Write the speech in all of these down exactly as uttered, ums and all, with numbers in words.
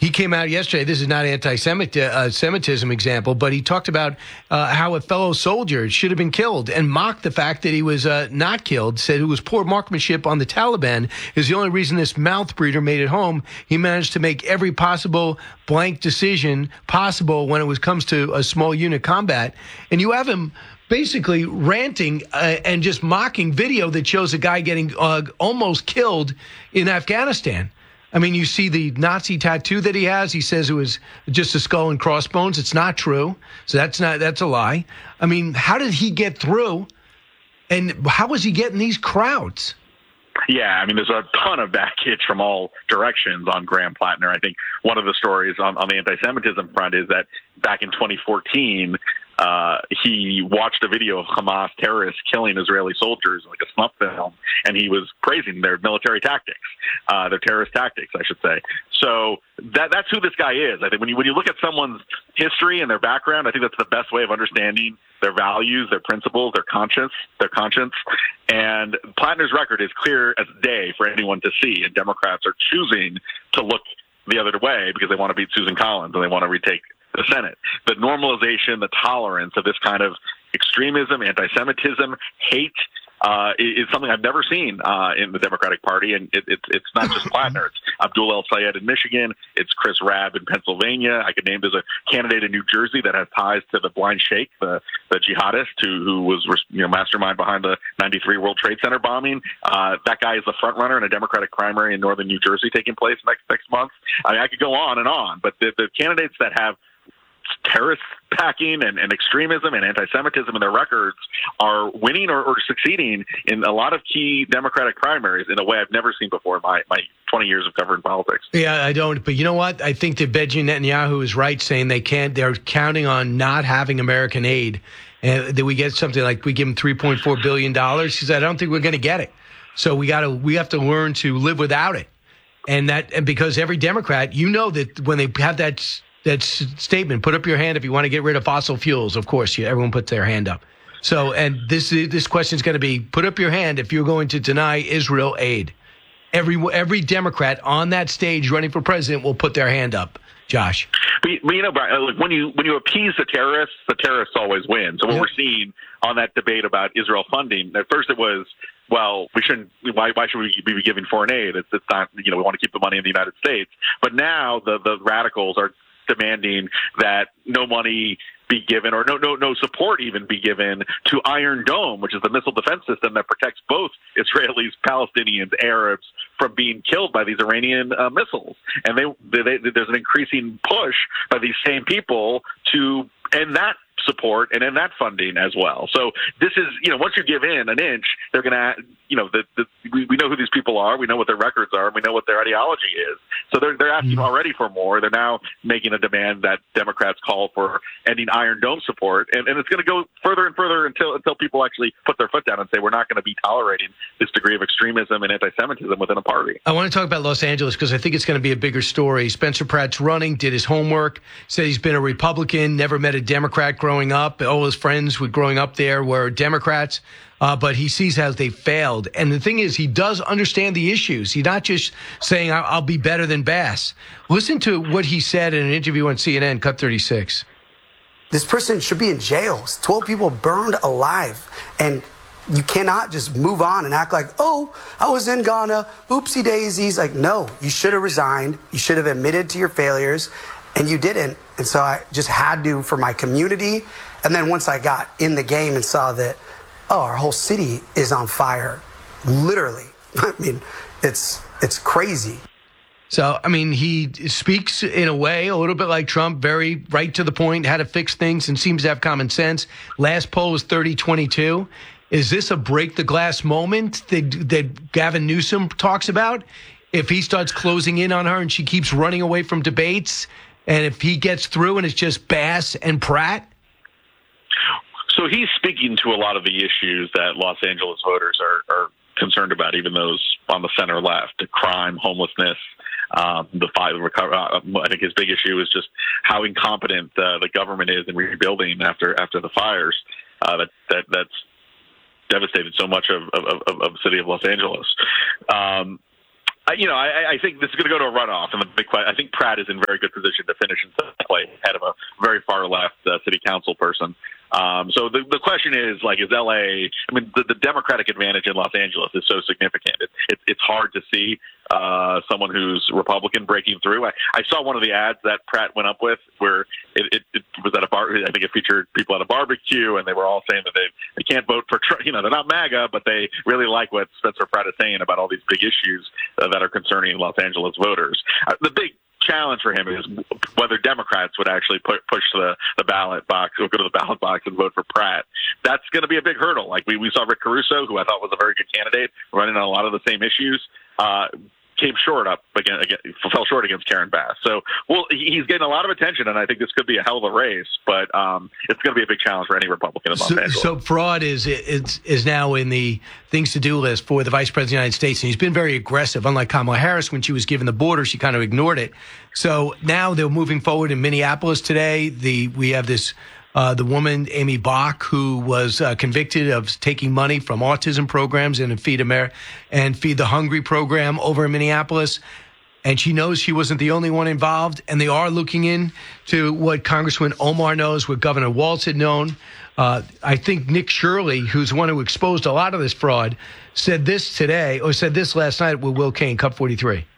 he came out yesterday. This is not anti-Semitism example, but he talked about uh, how a fellow soldier should have been killed and mocked the fact that he was uh, not killed, said it was poor marksmanship on the Taliban is the only reason this mouth breather made it home. He managed to make every possible blank decision possible when it was comes to a small unit combat. And you have him basically ranting uh, and just mocking video that shows a guy getting uh, almost killed in Afghanistan. I mean, you see the Nazi tattoo that he has. He says it was just a skull and crossbones. It's not true. So that's not that's a lie. I mean, how did he get through? And how was he getting these crowds? Yeah, I mean, there's a ton of baggage from all directions on Graham Plattner. I think one of the stories on, on the anti-Semitism front is that back in twenty fourteen, uh, he watched a video of Hamas terrorists killing Israeli soldiers, like a snuff film, and he was praising their military tactics, uh, their terrorist tactics, I should say. So that that's who this guy is. I think when you when you look at someone's history and their background, I think that's the best way of understanding their values, their principles, their conscience, their conscience. And Plattner's record is clear as day for anyone to see, and Democrats are choosing to look the other way because they want to beat Susan Collins and they want to retake the Senate. The normalization, the tolerance of this kind of extremism, anti-Semitism, hate, uh, is something I've never seen uh, in the Democratic Party. And it, it, it's not just Plattner. It's Abdul El Sayed in Michigan. It's Chris Rabb in Pennsylvania. I could name there's a candidate in New Jersey that has ties to the Blind Sheikh, the, the jihadist who, who was you know mastermind behind the ninety-three World Trade Center bombing. Uh, that guy is the front runner in a Democratic primary in northern New Jersey taking place next next month. I mean, I could go on and on, but the, the candidates that have terrorist packing and, and extremism and anti-Semitism in their records are winning or, or succeeding in a lot of key Democratic primaries in a way I've never seen before in my, my twenty years of covering politics. Yeah, I don't. But you know what? I think that Benjamin Netanyahu is right saying they can't, they're counting on not having American aid. And that we get something like we give them three point four billion dollars. He said, I don't think we're going to get it. So we got to, we have to learn to live without it. And that, and because every Democrat, you know that when they have that that statement, put up your hand if you want to get rid of fossil fuels. Of course, everyone puts their hand up. So, and this this question is going to be, put up your hand if you're going to deny Israel aid. Every every Democrat on that stage running for president will put their hand up. Josh. But, but you know, Brian, when you when you appease the terrorists, the terrorists always win. So what yep. we're seeing on that debate about Israel funding, at first it was, well, we shouldn't. Why, why should we be giving foreign aid? It's, it's not. You know, we want to keep the money in the United States. But now the the radicals are demanding that no money be given, or no, no, no support even be given to Iron Dome, which is the missile defense system that protects both Israelis, Palestinians, Arabs from being killed by these Iranian uh, missiles. And they, they, they, there's an increasing push by these same people to end that support and end that funding as well. So this is, you know, once you give in an inch, they're going to, you know, the, the, we, we know who these people are. We know what their records are. We know what their ideology is. So they're they're asking already for more. They're now making a demand that Democrats call for ending Iron Dome support, and, and it's going to go further and further until until people actually put their foot down and say we're not going to be tolerating this degree of extremism and anti-Semitism within a party. I want to talk about Los Angeles because I think it's going to be a bigger story. Spencer Pratt's running, did his homework, said he's been a Republican, never met a Democrat growing up. All his friends were growing up there were Democrats. Uh, but he sees how they failed. And the thing is, he does understand the issues. He's not just saying, I'll, I'll be better than Bass. Listen to what he said in an interview on C N N, Cut thirty-six. This person should be in jail. twelve people burned alive. And you cannot just move on and act like, oh, I was in Ghana, oopsie daisies. Like, no, you should have resigned. You should have admitted to your failures. And you didn't. And so I just had to for my community. And then once I got in the game and saw that, oh, our whole city is on fire, literally. I mean, it's it's crazy. So, I mean, he speaks in a way a little bit like Trump, very right to the point, how to fix things, and seems to have common sense. Last poll was thirty twenty-two. Is this a break the glass moment that, that Gavin Newsom talks about? If he starts closing in on her and she keeps running away from debates, and if he gets through and it's just Bass and Pratt? So he's speaking to a lot of the issues that Los Angeles voters are, are concerned about, even those on the center left: crime, homelessness. Um, the five, uh, I think his big issue is just how incompetent uh, the government is in rebuilding after after the fires. Uh, that that that's devastated so much of of, of, of the city of Los Angeles. Um, Uh, you know, I, I think this is going to go to a runoff, and the big question, I think Pratt is in very good position to finish in second place ahead of a very far left uh, city council person. Um, so the the question is, like, is L A? I mean, the, the Democratic advantage in Los Angeles is so significant. It, it, it's hard to see uh, someone who's Republican breaking through. I, I saw one of the ads that Pratt went up with where it, it, it was at a bar. I think it featured people at a barbecue, and they were all saying that they they can't vote for Trump. You know, they're not MAGA, but they really like what Spencer Pratt is saying about all these big issues uh, that are concerning Los Angeles voters. Uh, the big challenge for him is whether Democrats would actually put, push the, the ballot box or go to the ballot box and vote for Pratt. That's going to be a big hurdle. Like we, we saw Rick Caruso, who I thought was a very good candidate, running on a lot of the same issues, uh, came short up again, again, fell short against Karen Bass. So, well, he's getting a lot of attention, and I think this could be a hell of a race. But um, it's going to be a big challenge for any Republican in Los so, Angeles. So, fraud is is is now in the things to do list for the Vice President of the United States, and he's been very aggressive. Unlike Kamala Harris, when she was given the border, she kind of ignored it. So now they're moving forward in Minneapolis today. The we have this. Uh, the woman, Amy Bach, who was uh, convicted of taking money from autism programs and Feed America and Feed the Hungry program over in Minneapolis. And she knows she wasn't the only one involved. And they are looking into what Congressman Omar knows, what Governor Walz had known. Uh, I think Nick Shirley, who's the one who exposed a lot of this fraud, said this today, or said this last night with Will Cain, Cup forty-three.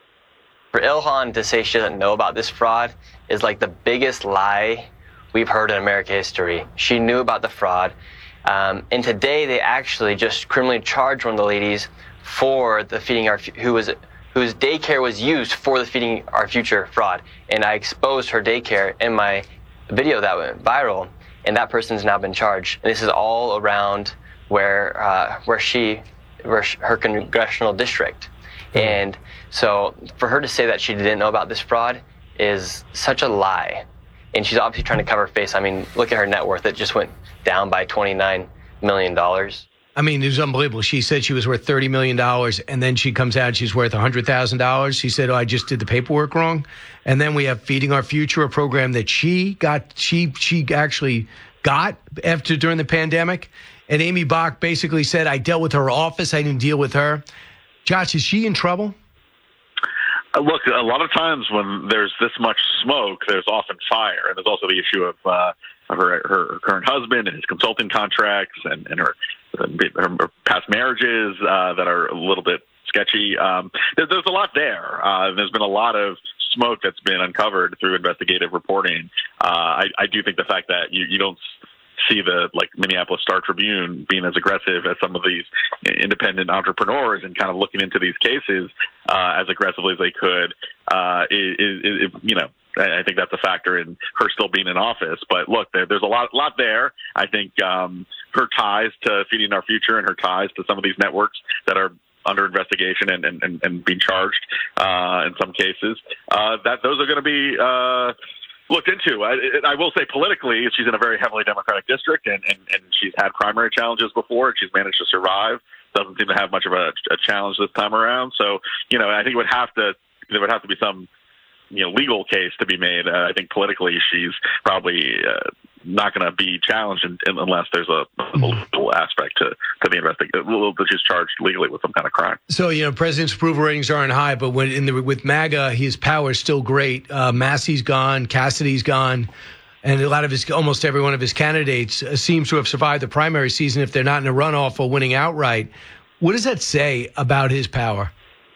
For Ilhan to say she doesn't know about this fraud is like the biggest lie we've heard in American history. She knew about the fraud. Um, and today they actually just criminally charged one of the ladies for the Feeding Our, who was, whose daycare was used for the Feeding Our Future fraud. And I exposed her daycare in my video that went viral, and that person's now been charged. And this is all around where, uh, where she, where she, her congressional district. Mm-hmm. And so for her to say that she didn't know about this fraud is such a lie. And she's obviously trying to cover her face. I mean, look at her net worth. It just went down by twenty-nine million dollars. I mean, it was unbelievable. She said she was worth thirty million dollars, and then she comes out, she's worth one hundred thousand dollars. She said, oh, I just did the paperwork wrong. And then we have Feeding Our Future, a program that she got, she she actually got after during the pandemic. And Amy Bach basically said, I dealt with her office. I didn't deal with her. Josh, is she in trouble? Look, a lot of times when there's this much smoke, there's often fire. And there's also the issue of uh, her, her current husband and his consulting contracts and, and her, her past marriages uh, that are a little bit sketchy. Um, there, there's a lot there. Uh, there's been a lot of smoke that's been uncovered through investigative reporting. Uh, I, I do think the fact that you, you don't see the like Minneapolis Star Tribune being as aggressive as some of these independent entrepreneurs and kind of looking into these cases uh, as aggressively as they could uh, is, is, you know, I think that's a factor in her still being in office. But look, there, there's a lot, lot there. I think um, her ties to Feeding Our Future and her ties to some of these networks that are under investigation and, and, and, and being charged uh, in some cases, uh, that those are going to be uh, looked into. I, I will say politically, she's in a very heavily Democratic district, and, and, and she's had primary challenges before, and she's managed to survive. Doesn't seem to have much of a, a challenge this time around. So, you know, I think it would have to there would have to be some, you know, legal case to be made. Uh, I think politically, she's probably uh, not going to be challenged in, in, unless there's a, a legal aspect to, to the investigation. That she's charged legally with some kind of crime. So, you know, president's approval ratings aren't high, but when in the, with MAGA, his power is still great. Uh, Massey's gone, Cassidy's gone, and a lot of his, almost every one of his candidates uh, seems to have survived the primary season if they're not in a runoff or winning outright. What does that say about his power?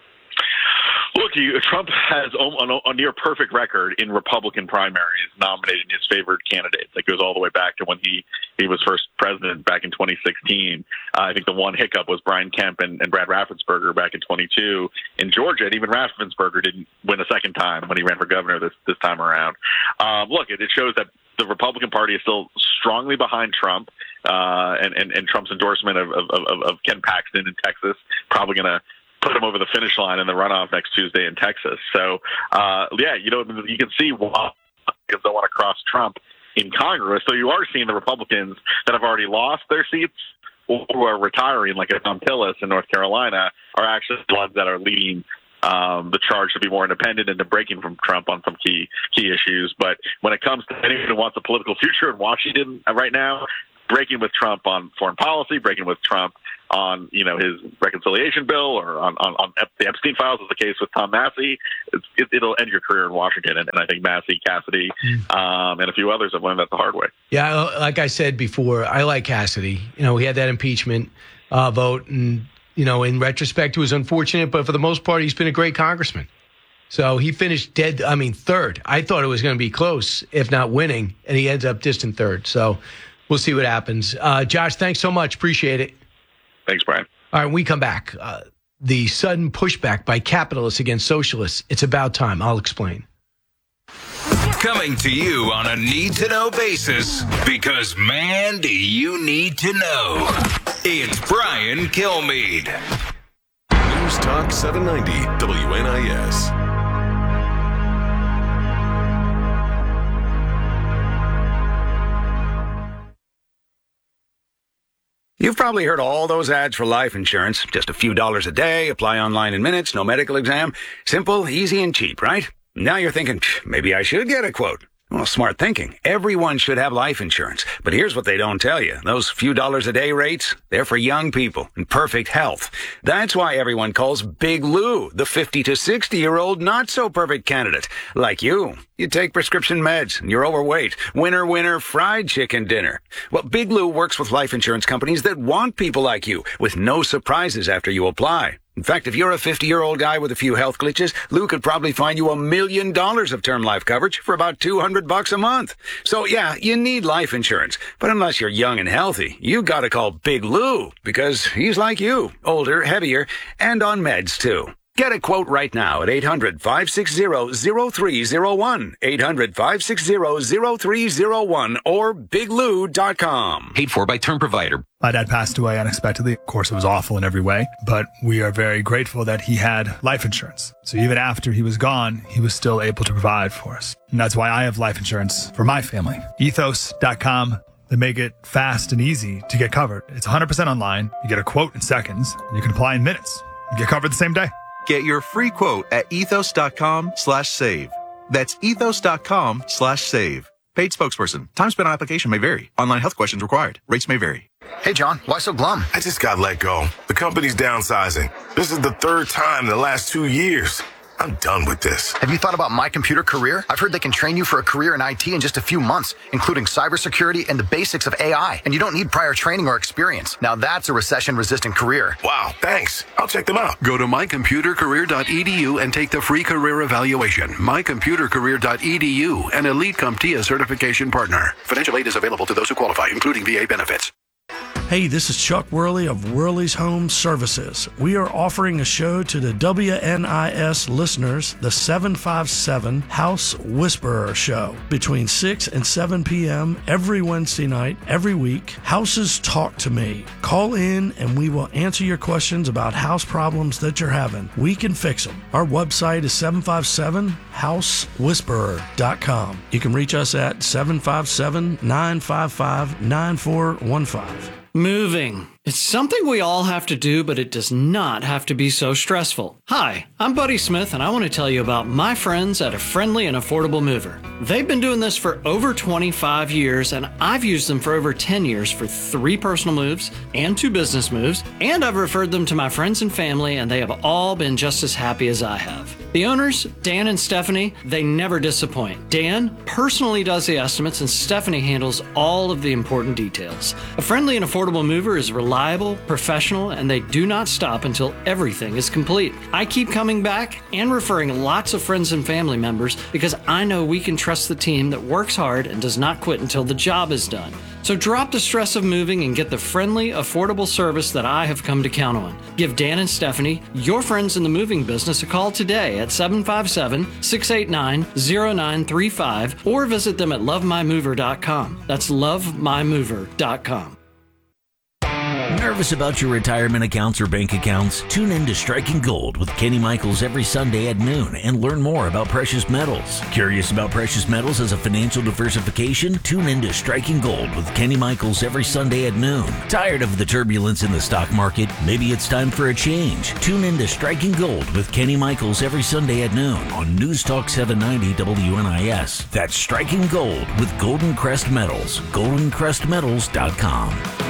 Look, you, Trump has a, a near perfect record in Republican primaries nominating his favored candidates. That goes all the way back to when he, he was first president back in twenty sixteen. Uh, I think the one hiccup was Brian Kemp and, and Brad Raffensperger back in twenty-two in Georgia. And even Raffensperger didn't win a second time when he ran for governor this, this time around. Um, look, it, it shows that the Republican Party is still strongly behind Trump uh, and, and, and Trump's endorsement of, of, of, of Ken Paxton in Texas, probably going to put him over the finish line in the runoff next Tuesday in Texas. So, uh, yeah, you know, you can see why because they want to cross Trump in Congress. So you are seeing the Republicans that have already lost their seats or who are retiring, like a Thom Tillis in North Carolina, are actually the ones that are leading um, the charge to be more independent and to breaking from Trump on some key key issues. But when it comes to anyone who wants a political future in Washington right now, breaking with Trump on foreign policy, breaking with Trump on, you know, his reconciliation bill, or on, on, on the Epstein files, is the case with Tom Massey. It's, it, it'll end your career in Washington. And, and I think Massey, Cassidy, um, and a few others have learned that the hard way. Yeah, like I said before, I like Cassidy. You know, he had that impeachment uh, vote, and, you know, in retrospect, it was unfortunate, but for the most part, he's been a great congressman. So he finished dead, I mean, third. I thought it was going to be close, if not winning, and he ends up distant third. So we'll see what happens. Uh, Josh, thanks so much. Appreciate it. Thanks, Brian. All right, when we come back, uh, the sudden pushback by capitalists against socialists. It's about time. I'll explain. Coming to you on a need-to-know basis, because, man, do you need to know. It's Brian Kilmeade. News Talk seven ninety W N I S. You've probably heard all those ads for life insurance. Just a few dollars a day, apply online in minutes, no medical exam. Simple, easy, and cheap, right? Now you're thinking, maybe I should get a quote. Well, smart thinking. Everyone should have life insurance. But here's what they don't tell you. Those few dollars a day rates, they're for young people in perfect health. That's why everyone calls Big Lou the fifty to sixty-year-old not-so-perfect candidate. Like you. You take prescription meds, and you're overweight. Winner, winner, fried chicken dinner. Well, Big Lou works with life insurance companies that want people like you, with no surprises after you apply. In fact, if you're a fifty-year-old guy with a few health glitches, Lou could probably find you a million dollars of term life coverage for about two hundred bucks a month. So yeah, you need life insurance. But unless you're young and healthy, you gotta call Big Lou, because he's like you, older, heavier, and on meds too. Get a quote right now at eight hundred, five six zero, zero three zero one, eight hundred, five six zero, zero three zero one, or big lou dot com. Paid for by Term Provider. My dad passed away unexpectedly. Of course, it was awful in every way, but we are very grateful that he had life insurance. So even after he was gone, he was still able to provide for us. And that's why I have life insurance for my family. ethos dot com. They make it fast and easy to get covered. It's one hundred percent online. You get a quote in seconds, and you can apply in minutes. You get covered the same day. Get your free quote at ethos.com slash save. That's ethos.com slash save. Paid spokesperson. Time spent on application may vary. Online health questions required. Rates may vary. Hey, John, why so glum? I just got let go. The company's downsizing. This is the third time in the last two years. I'm done with this. Have you thought about My Computer Career? I've heard they can train you for a career in I T in just a few months, including cybersecurity and the basics of A I. And you don't need prior training or experience. Now that's a recession-resistant career. Wow, thanks. I'll check them out. Go to my computer career dot e d u and take the free career evaluation. my computer career dot e d u, an Elite CompTIA certification partner. Financial aid is available to those who qualify, including V A benefits. Hey, this is Chuck Worley of Worley's Home Services. We are offering a show to the W N I S listeners, the seven five seven House Whisperer Show, between six and seven p.m. every Wednesday night, every week. Houses Talk to Me. Call in and we will answer your questions about house problems that you're having. We can fix them. Our website is seven five seven house whisperer dot com. You can reach us at seven five seven, nine five five, nine four one five. Moving. It's something we all have to do, but it does not have to be so stressful. Hi, I'm Buddy Smith, and I want to tell you about my friends at A Friendly and Affordable Mover. They've been doing this for over twenty-five years, and I've used them for over ten years for three personal moves and two business moves, and I've referred them to my friends and family, and they have all been just as happy as I have. The owners, Dan and Stephanie, they never disappoint. Dan personally does the estimates, and Stephanie handles all of the important details. A Friendly and Affordable Mover is reliable, professional, and they do not stop until everything is complete. I keep coming back and referring lots of friends and family members because I know we can trust the team that works hard and does not quit until the job is done. So drop the stress of moving and get the friendly, affordable service that I have come to count on. Give Dan and Stephanie, your friends in the moving business, a call today at seven five seven, six eight nine, zero nine three five or visit them at love my mover dot com. That's love my mover dot com. Nervous about your retirement accounts or bank accounts? Tune in to Striking Gold with Kenny Michaels every Sunday at noon and learn more about precious metals. Curious about precious metals as a financial diversification? Tune in to Striking Gold with Kenny Michaels every Sunday at noon. Tired of the turbulence in the stock market? Maybe it's time for a change. Tune in to Striking Gold with Kenny Michaels every Sunday at noon on News Talk seven ninety W N I S. That's Striking Gold with Golden Crest Metals. golden crest metals dot com.